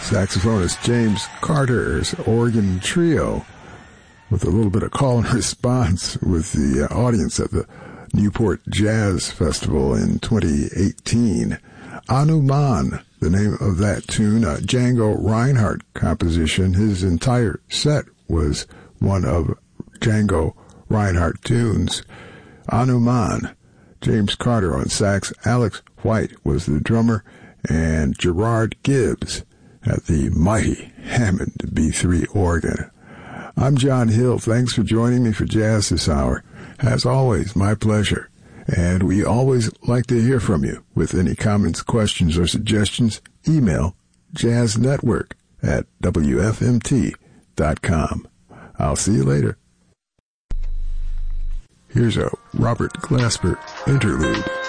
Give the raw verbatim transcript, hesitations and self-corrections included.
saxophonist James Carter's organ trio with a little bit of call and response with the uh, audience at the Newport Jazz Festival in twenty eighteen. Anuman, the name of that tune, a Django Reinhardt composition. His entire set was one of Django Reinhardt tunes. Anuman, James Carter on sax, Alex White was the drummer, and Gerard Gibbs at the mighty Hammond B three organ. I'm John Hill. Thanks for joining me for Jazz this hour. As always, my pleasure. And we always like to hear from you. With any comments, questions, or suggestions, email jazznetwork at w f m t dot com. I'll see you later. Here's a Robert Glasper interlude.